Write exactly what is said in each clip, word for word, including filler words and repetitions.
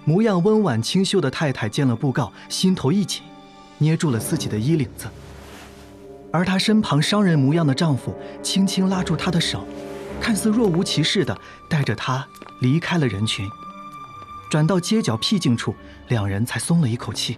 模样温婉清秀的太太见了布告，心头一紧，捏住了自己的衣领子。而她身旁商人模样的丈夫轻轻拉住她的手，看似若无其事地带着她离开了人群。转到街角僻静处，两人才松了一口气。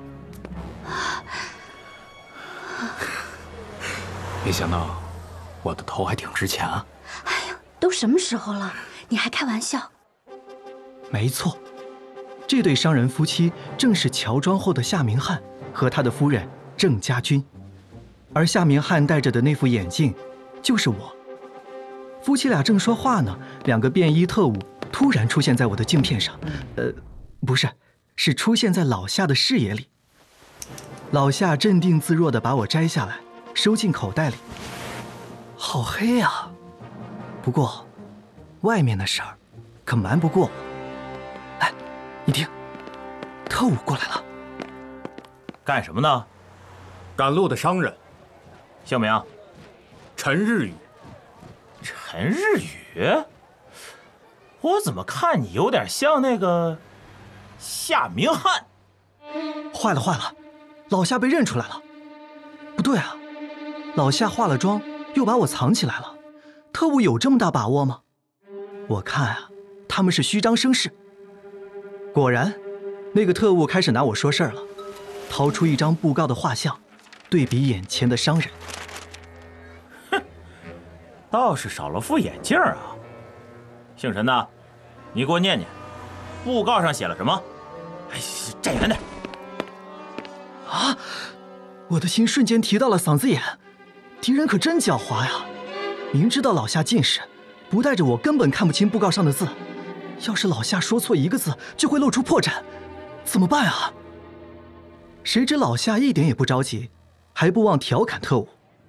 没想到我的头还挺值钱啊！ 哎呀，都什么时候了，你还开玩笑？ 没错，这对商人夫妻正是乔装后的夏明翰和他的夫人郑家军，而夏明翰戴着的那副眼镜就是我。夫妻俩正说话呢，两个便衣特务突然出现在我的镜片上，呃，不是，是出现在老夏的视野里。老夏镇定自若地把我摘下来，收进口袋里。好黑啊！不过，外面的事儿可瞒不过我。哎，你听，特务过来了。 干什么呢？ 赶路的商人。 姓名？ 陈日宇。 陈日宇？我怎么看你有点像那个夏明翰？ 坏了坏了，老夏被认出来了。不对啊，老夏化了妆，又把我藏起来了。特务有这么大把握吗？我看啊，他们是虚张声势。果然，那个特务开始拿我说事儿了，掏出一张布告的画像，对比眼前的商人。 哼，倒是少了副眼镜啊。姓陈的，你给我念念，布告上写了什么？哎，站远点。 啊！我的心瞬间提到了嗓子眼，敌人可真狡猾呀！明知道老夏近视，不带着我根本看不清布告上的字。要是老夏说错一个字，就会露出破绽，怎么办啊？谁知老夏一点也不着急，还不忘调侃特务：“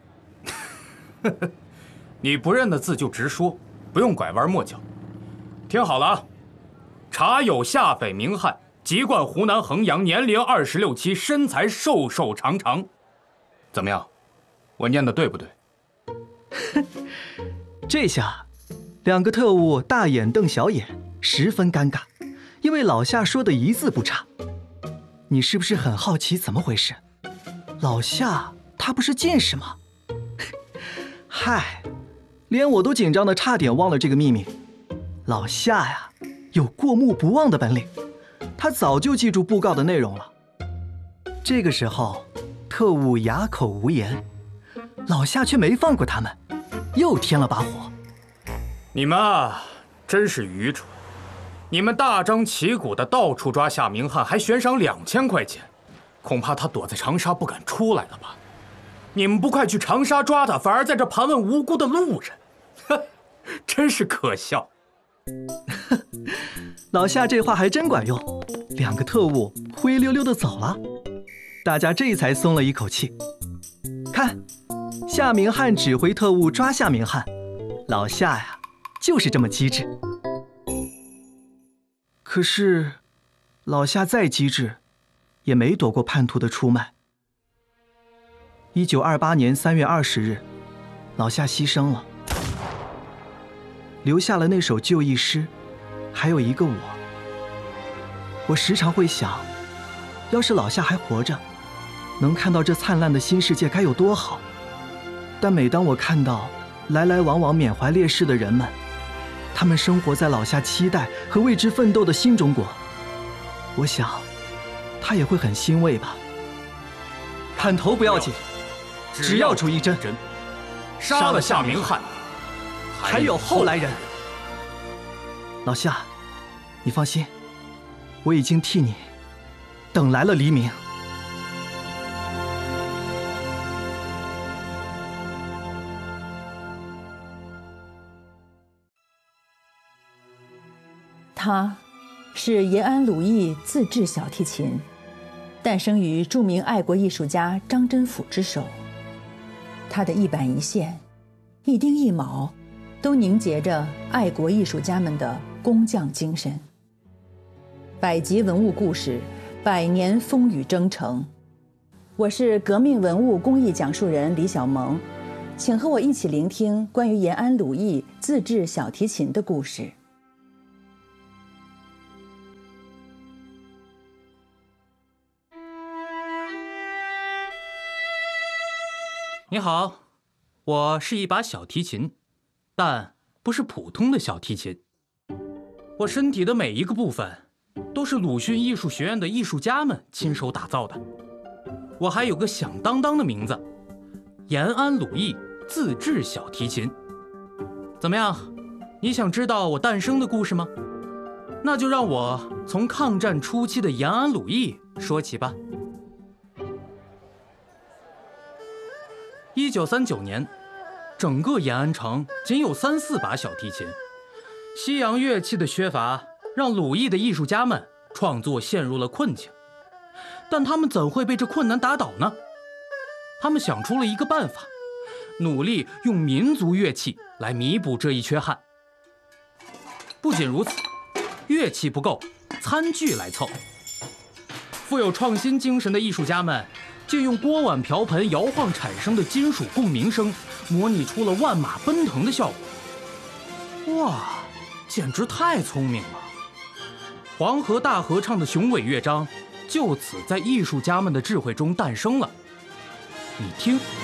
你不认的字就直说，不用拐弯抹角。听好了啊，查有夏匪明翰，籍贯湖南衡阳，年龄二十六七，身材瘦瘦长长。怎么样？我念的对不对？” 这下，两个特务大眼瞪小眼，十分尴尬，因为老夏说的一字不差。你是不是很好奇怎么回事？老夏他不是近视吗？嗨，连我都紧张的差点忘了这个秘密。老夏呀，有过目不忘的本领，他早就记住布告的内容了。这个时候，特务哑口无言，老夏却没放过他们，又添了把火。 你们啊，真是愚蠢！你们大张旗鼓的到处抓夏明翰，还悬赏两千块钱，恐怕他躲在长沙不敢出来了吧？你们不快去长沙抓他，反而在这盘问无辜的路人，哼，真是可笑！ 老夏这话还真管用，两个特务灰溜溜的走了，大家这才松了一口气。看，夏明翰指挥特务抓夏明翰，老夏呀，就是这么机智。可是，老夏再机智，也没躲过叛徒的出卖。一九二八年三月二十日，老夏牺牲了，留下了那首就义诗，还有一个我。我时常会想，要是老夏还活着，能看到这灿烂的新世界该有多好。但每当我看到来来往往缅怀烈士的人们，他们生活在老夏期待和为之奋斗的新中国，我想，他也会很欣慰吧。砍头不要紧，只要出一针。 杀了夏明翰， 还有后来人。老夏，你放心，我已经替你等来了黎明。 他是延安鲁艺自制小提琴，诞生于著名爱国艺术家张真甫之手。他的一板一线、一丁一卯，都凝结着爱国艺术家们的工匠精神。百集文物故事，百年风雨征程。我是革命文物工艺讲述人李小萌，请和我一起聆听关于延安鲁艺自制小提琴的故事。 你好，我是一把小提琴，但不是普通的小提琴。我身体的每一个部分都是鲁迅艺术学院的艺术家们亲手打造的。我还有个响当当的名字，延安鲁艺自制小提琴。怎么样，你想知道我诞生的故事吗？那就让我从抗战初期的延安鲁艺说起吧。一九三九年，整个延安城仅有三四把小提琴，西洋乐器的缺乏让鲁艺的艺术家们创作陷入了困境。但他们怎会被这困难打倒呢？他们想出了一个办法，努力用民族乐器来弥补这一缺憾。不仅如此，乐器不够，餐具来凑。富有创新精神的艺术家们借用锅碗瓢盆摇晃产生的金属共鸣声，模拟出了万马奔腾的效果。哇，简直太聪明了！黄河大合唱的雄伟乐章就此在艺术家们的智慧中诞生了。你听。